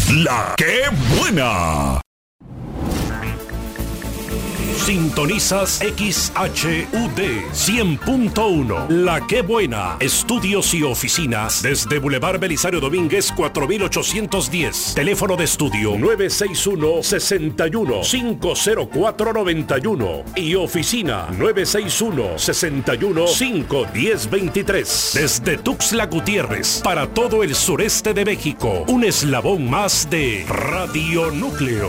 La que buena. Sintonizas XHUD 100.1. La que buena. Estudios y oficinas desde Boulevard Belisario Domínguez 4810. Teléfono de estudio 961-61-50491 y oficina 961-61-51023. Desde Tuxtla Gutiérrez para todo el sureste de México. Un eslabón más de Radio Núcleo.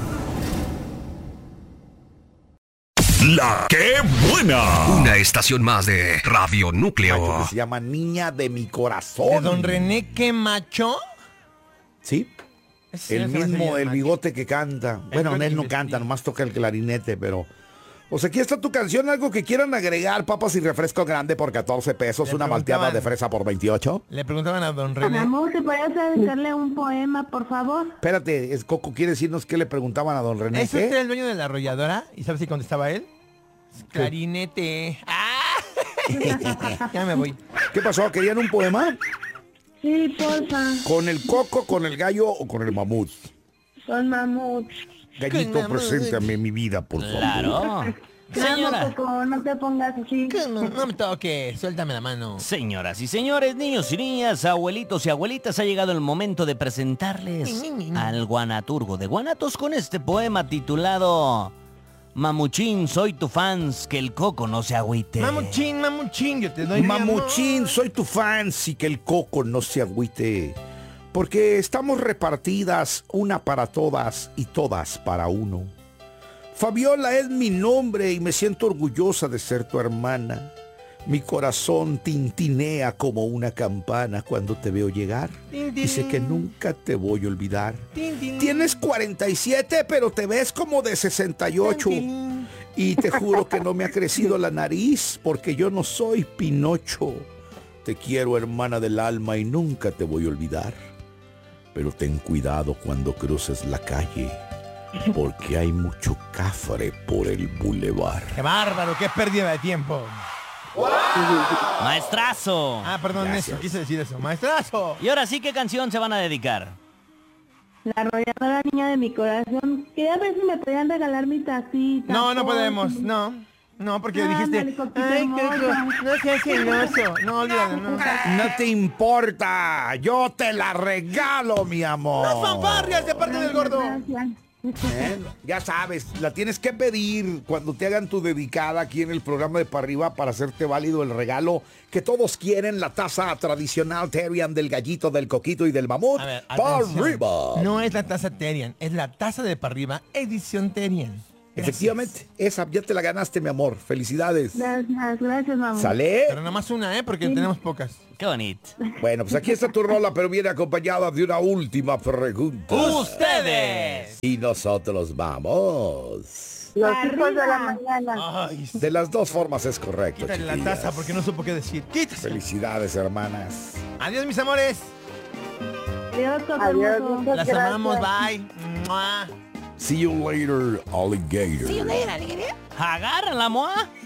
La que buena. Una estación más de Radio Núcleo. Que se llama Niña de mi Corazón. ¿De don René Camacho? Sí. El mismo, el bigote que canta. Bueno, él no canta, nomás toca el clarinete, pero... Pues aquí está tu canción, algo que quieran agregar, papas y refresco grande por 14 pesos, una malteada de fresa por 28. Le preguntaban a don René. Amor, ¿se puede dedicarle un poema, por favor? Espérate, Coco quiere decirnos qué le preguntaban a don René. ¿Es usted el dueño de la arrolladora? ¿Y sabes si contestaba él? Clarinete. ¡Ah! Ya me voy. ¿Qué pasó? ¿Querían un poema? Sí, porfa. ¿Con el coco, con el gallo o con el mamut? Con mamut. Gallito, preséntame mi vida, por favor. Claro. Señora. No, Coco, no te pongas así. No me toques, suéltame la mano. Señoras y señores, niños y niñas, abuelitos y abuelitas, ha llegado el momento de presentarles al guanaturgo de Guanatos con este poema titulado Mamuchín, soy tu fans, que el coco no se agüite. Mamuchín, yo te doy mi Mamuchín, amor. soy tu fan, y que el coco no se agüite. Porque estamos repartidas, una para todas y todas para uno. Fabiola es mi nombre y me siento orgullosa de ser tu hermana. Mi corazón tintinea como una campana cuando te veo llegar. Y sé que nunca te voy a olvidar. Tienes 47, pero te ves como de 68. Y te juro que no me ha crecido la nariz porque yo no soy Pinocho. Te quiero, hermana del alma, y nunca te voy a olvidar. Pero ten cuidado cuando cruces la calle, porque hay mucho cafre por el bulevar. ¡Qué bárbaro! ¡Qué pérdida de tiempo! ¡Maestrazo! Ah, perdón, eso, quise decir eso. ¡Maestrazo! Y ahora sí, ¿qué canción se van a dedicar? La arrolladora Niña de mi Corazón. Quería ver si me podían regalar mi tacita. No podemos, no. No, porque dijiste, Ándale, Coquito ay, hermosa. Coco, no seas celoso. No, olvídalo, no. No te importa, yo te la regalo, mi amor. ¡No fanfarrias de parte del gordo! Gracias. Ya sabes, la tienes que pedir cuando te hagan tu dedicada aquí en el programa de Pa' Arriba para hacerte válido el regalo que todos quieren, la taza tradicional Terrian del gallito, del coquito y del mamut. A ver, Pa' atención. Arriba. No es la taza Terrian, es la taza de Pa' Arriba, edición Terrian. Gracias. Efectivamente, esa ya te la ganaste, mi amor. Felicidades. Gracias, mamá. ¿Sale? Pero nada más una, porque tenemos pocas. ¡Qué bonito! Bueno, pues aquí está tu rola, pero viene acompañada de una última pregunta. ¡Ustedes! Y nosotros vamos. Los hijos de la mañana. Ay, De las dos formas es correcto. quítale la chiquillas. taza porque no supo qué decir. ¡Quítase! Felicidades, hermanas. Adiós, mis amores. Adiós, Coco Adiós, hermoso. muchas Las gracias. amamos, bye. ¡Mua! See you later, alligator. ¡Agarra la moa!